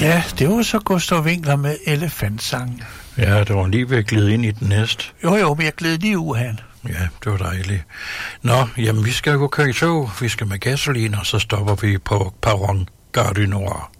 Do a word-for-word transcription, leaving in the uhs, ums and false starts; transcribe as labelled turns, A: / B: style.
A: Ja, det var så Gustav Winkler med Elefantsang.
B: Ja, det var lige ved at glide ind i den næste.
A: Jo, jo, men jeg gled lige ud, han.
B: Ja, det var dejligt. Nå, jamen vi skal gå køre i tog. Vi skal med gasolin, og så stopper vi på Perron Gare du Nord.